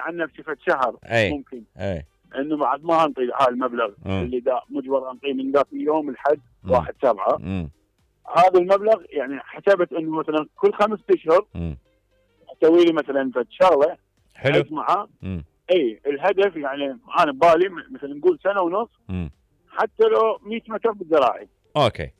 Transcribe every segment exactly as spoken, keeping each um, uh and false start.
عن نفسي في شهر أي. ممكن أي. انه بعد ما انطي هاي المبلغ مم. اللي دا مجبر انطيه من ذاك اليوم لحد مم. واحد سبعة. مم. هذا المبلغ يعني حسبت انه مثلا كل خمس اشهر مم. اسوي لي مثلا فد شغله حلو. اجمعها. مم. اي الهدف يعني انا ببالي مثلا نقول سنه ونص، مم. حتى لو مئة متر بالزراعي. اوكي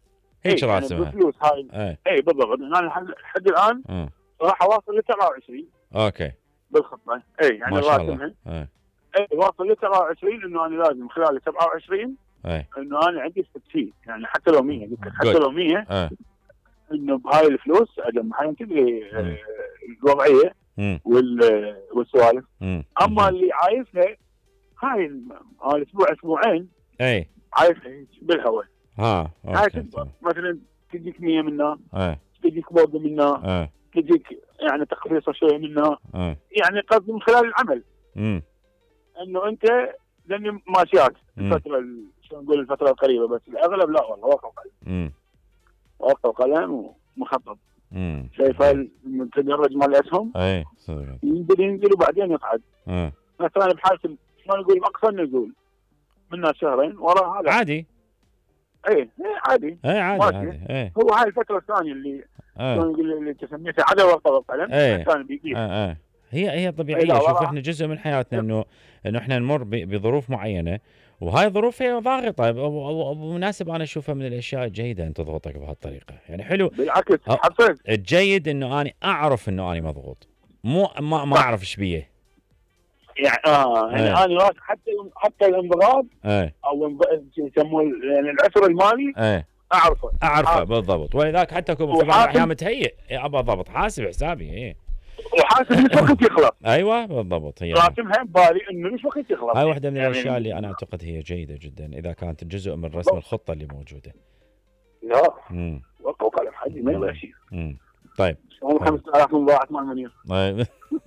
هيك يعني راسمها. بفلوس هاي. اي اي بالضبط. انا لحد لحد الان مم. راح اواصل ل سبعة وعشرين اوكي بالخطه. اي يعني ما شاء راسمها. الله. اي اي واصل ل سبعة وعشرين انه انا لازم خلال سبعة وعشرين اي انه انا عندي ستين، يعني حتى لو مية قلت لك حتى Good. لو مية اي انه بهاي الفلوس اجمعها. يعني تدري مم. آه، الوضعيه مم. وال- والسوالف. مم. اما مم. اللي عايزها هاي الم- هاي الاسبوع اسبوعين اي عايزها هيك بالهواء. ها هاي اوكي تكبر تمام. مثلا تجيك مية منها، اي تجيك برضه منها، اي تجيك يعني تقريصه شويه منها. اي يعني قصدي من خلال العمل امم انه انت لاني ماشيات مم. الفتره ال- شلون نقول الفتره القريبه، بس الاغلب لا والله ورقه وقلم. امم ورقه وقلم ومخطط. امم شايف المتدرج مال الاسهم اي صدق. ينزل ينزل وبعدين يقعد. اه مثلا بحاله شلون نقول اقصى النزول منها شهرين وراء هذا. عادي. اي اي عادي. اي عادي ماشي. عادي. اي هو هاي الفتره الثانيه اللي اي شلون نقول اللي تسميتها عدا ورقه وقلم ايه. كان بيجي. اه اه هي هي إيه طبيعيه. لا شوف والله. احنا جزء من حياتنا انه انه احنا نمر ب- بظروف معينه، وهاي الظروف هي ضاغطه. وبمناسبه انا اشوفها من الاشياء الجيده ان تضغطك بهالطريقه، يعني حلو. بالعكس أه. حفظ. الجيد انه انا اعرف انه انا مضغوط، مو ما ما صح. اعرف ايش بيه. يعني اه يعني إيه. انا راس- حتى حتى الانضغاط ايه او انض- يسموه يعني العسر المالي ايه اعرفه. اعرفه حاسب. بالضبط. ولذلك حتى اكون في بعض وحاسب. الاحيان متهيئ يا ابا ضبط حاسب حسابي. ايه وحاسب مش وقت يخلص. ايوه بالضبط. هي راسمها ببالي انه مش وقت يخلص. هاي واحدة من يعني الاشياء اللي انا اعتقد هي جيده جدا اذا كانت جزء من رسم الخطه اللي موجوده. لا امم ورقه وقلم حدي ما يبغى شيء. امم طيب هم خمسة آلاف من ضاعت مال منير. طيب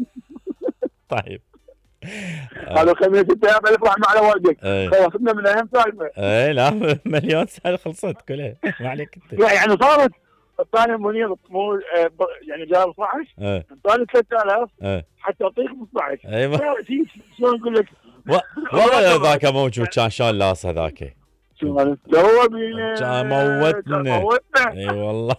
طيب قالوا خمسة آلاف ألف راح على والدك. ايه خلصنا من اهم سالفه. ايه لا مليون سنه خلصت كلها ما عليك انت. يعني صارت الثاني منير مو آه، ب- يعني جاب اثنا عشر ايه الثاني ثلاثة آلاف ايه حتى اعطيك خمسة عشر. ايوه شي- شلون اقول لك و- والله ذاك موجود كان شلون لاص هذاك شلون سوى بينا كان موتنا. كان موتنا. اي والله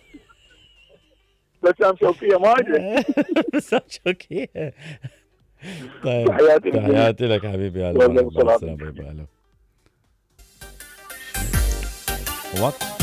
بس هم شوكيه ما ادري. بس شوكيه. طيب تحياتي لك. تحياتي لك حبيبي. هلا والله مع السلامه والسلام. باي باي. هلا. وات